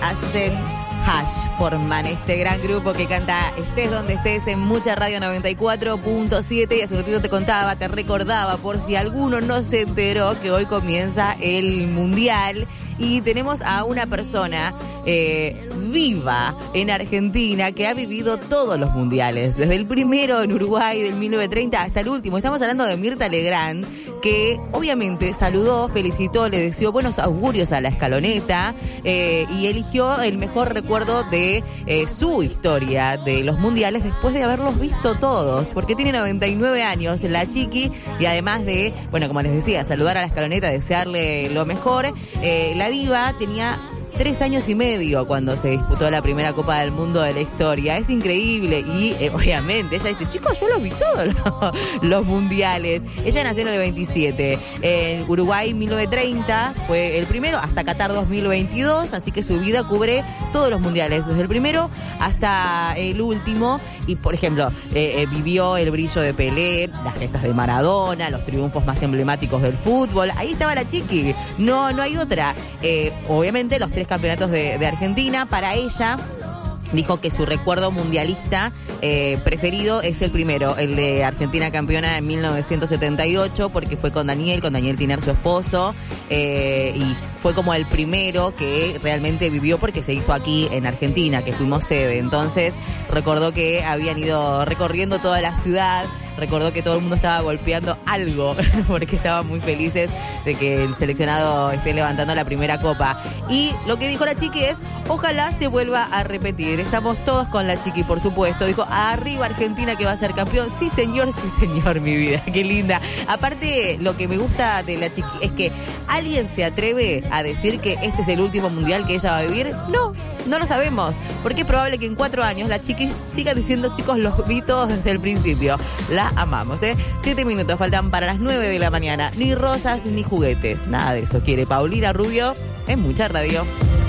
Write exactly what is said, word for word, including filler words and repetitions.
hacen Hash Forman, este gran grupo que canta Estés donde estés en Mucha Radio noventa y cuatro punto siete. Y hace un ratito te contaba, te recordaba, por si alguno no se enteró, que hoy comienza el Mundial. Y tenemos a una persona eh, viva en Argentina que ha vivido todos los mundiales, desde el primero en Uruguay del mil novecientos treinta hasta el último. Estamos hablando de Mirta Legrand, que obviamente saludó, felicitó, le deseó buenos augurios a la escaloneta eh, y eligió el mejor recuerdo de eh, su historia de los mundiales después de haberlos visto todos, porque tiene noventa y nueve años la chiqui, y además de, bueno, como les decía, saludar a la escaloneta, desearle lo mejor, eh, la diva tenía tres años y medio cuando se disputó la primera Copa del Mundo de la historia. Es increíble. Y eh, obviamente ella dice, chicos, yo los vi todos los, los mundiales. Ella nació en el veintisiete. En Uruguay mil novecientos treinta fue el primero, hasta Qatar dos mil veintidós. Así que su vida cubre todos los mundiales, desde el primero hasta el último. Y, por ejemplo, eh, eh, vivió el brillo de Pelé, las gestas de Maradona, los triunfos más emblemáticos del fútbol. Ahí estaba la chiqui. No, no hay otra. Eh, obviamente los tres campeonatos de, de Argentina. Para ella, dijo que su recuerdo mundialista eh, preferido es el primero, el de Argentina campeona en mil novecientos setenta y ocho, porque fue con Daniel, con Daniel Tiner, su esposo, eh, y fue como el primero que realmente vivió, porque se hizo aquí en Argentina, que fuimos sede. Entonces recordó que habían ido recorriendo toda la ciudad, recordó que todo el mundo estaba golpeando algo, porque estaban muy felices de que el seleccionado esté levantando la primera copa. Y lo que dijo la chiqui es, ojalá se vuelva a repetir. Estamos todos con la chiqui, por supuesto. Dijo, arriba Argentina, que va a ser campeón. Sí, señor, sí, señor, mi vida. Qué linda. Aparte, lo que me gusta de la chiqui es que alguien se atreve a decir que este es el último mundial que ella va a vivir. No, no lo sabemos, porque es probable que en cuatro años la chiqui siga diciendo, chicos, los vi todos desde el principio. La amamos, ¿eh? Siete minutos faltan para las nueve de la mañana. Ni rosas ni juguetes, nada de eso quiere Paulina Rubio en Mucha Radio.